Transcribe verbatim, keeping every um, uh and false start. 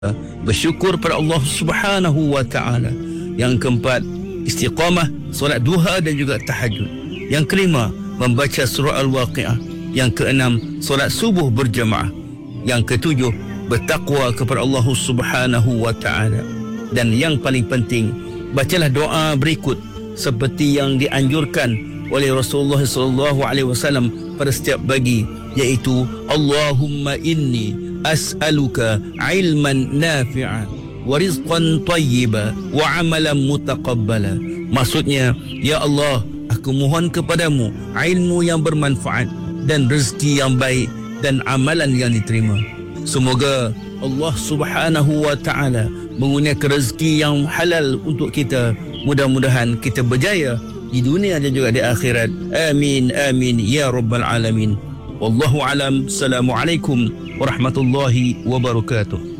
bersyukur pada Allah Subhanahu wa taala. Yang keempat, istiqamah solat duha dan juga tahajud. Yang kelima, membaca surah Al-Waqiah. Yang keenam, solat subuh berjamaah. Yang ketujuh, bertakwa kepada Allah Subhanahu wa taala. Dan yang paling penting, bacalah doa berikut seperti yang dianjurkan oleh Rasulullah sallallahu alaihi wasallam pada setiap pagi, iaitu Allahumma inni as'aluka ilman nafi'a wa rizqan tayyiba wa amalan mutaqabbala. Maksudnya, ya Allah, aku mohon kepadamu ilmu yang bermanfaat dan rezeki yang baik dan amalan yang diterima. Semoga Allah Subhanahu wa taala mengurniakan rezeki yang halal untuk kita. Mudah-mudahan kita berjaya di dunia dan juga di akhirat. Amin amin ya rabbal alamin. Wallahu alam. Assalamualaikum warahmatullahi wabarakatuh.